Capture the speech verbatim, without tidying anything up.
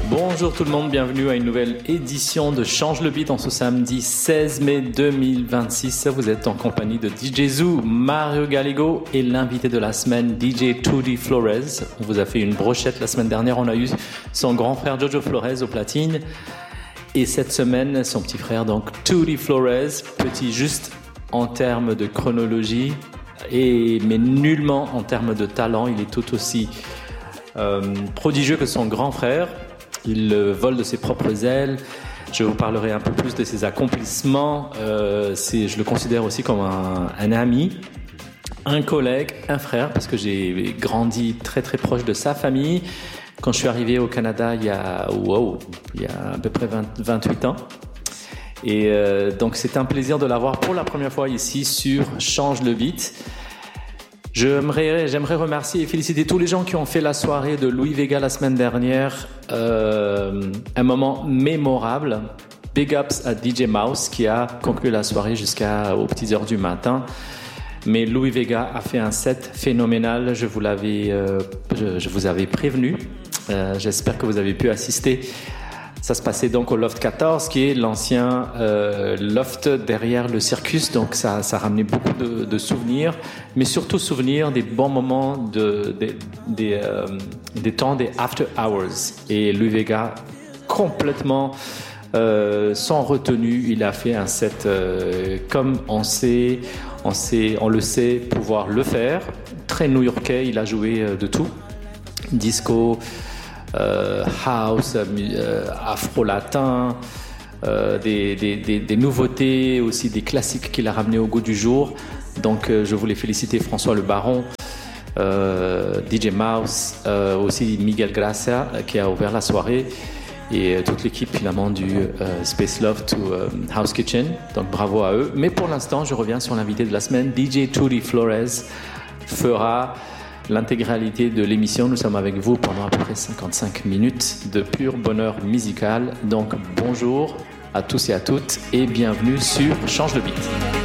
Bonjour tout le monde, bienvenue à une nouvelle édition de Change le Beat en ce samedi seize mai deux mille vingt-six. Vous êtes en compagnie de D J Zoo, Mario Gallego et l'invité de la semaine, D J Tudy Flores. On vous a fait une brochette la semaine dernière, on a eu son grand frère Jojo Flores au platine. Et cette semaine, son petit frère, donc Tudy Flores, petit juste en termes de chronologie, et, mais nullement en termes de talent. Il est tout aussi euh, prodigieux que son grand frère. Il euh, vole de ses propres ailes. Je vous parlerai un peu plus de ses accomplissements. Euh, c'est, je le considère aussi comme un, un ami, un collègue, un frère, parce que j'ai grandi très très proche de sa famille. Quand je suis arrivé au Canada, il y a, wow, il y a à peu près vingt, vingt-huit ans. Et euh, donc c'est un plaisir de l'avoir pour la première fois ici sur Change le Beat. J'aimerais, j'aimerais remercier et féliciter tous les gens qui ont fait la soirée de Louis Vega la semaine dernière. Euh, un moment mémorable. Big ups à D J Mouse qui a conclu la soirée jusqu'aux petites heures du matin. Mais Louis Vega a fait un set phénoménal. Je vous l'avais, euh, je, je vous avais prévenu. Euh, j'espère que vous avez pu assister. Ça se passait donc au Loft quatorze, qui est l'ancien euh, loft derrière le Circus. Donc ça, ça ramenait beaucoup de, de souvenirs, mais surtout souvenirs des bons moments, de, de, des, euh, des temps des after hours. Et Louis Vega, complètement euh, sans retenue, il a fait un set euh, comme on sait, on sait, on le sait pouvoir le faire. Très new-yorkais, il a joué euh, de tout, disco. Euh, house, euh, afro-latin, euh, des, des, des, des nouveautés, aussi des classiques qu'il a ramenés au goût du jour. Donc euh, je voulais féliciter François Le Baron, euh, D J Mouse, euh, aussi Miguel Gracia euh, qui a ouvert la soirée, et euh, toute l'équipe finalement du euh, Space Love to euh, House Kitchen. Donc bravo à eux. Mais pour l'instant, je reviens sur l'invité de la semaine. D J Tudy Flores fera l'intégralité de l'émission. Nous sommes avec vous pendant à peu près cinquante-cinq minutes de pur bonheur musical. Donc bonjour à tous et à toutes et bienvenue sur Change le Beat.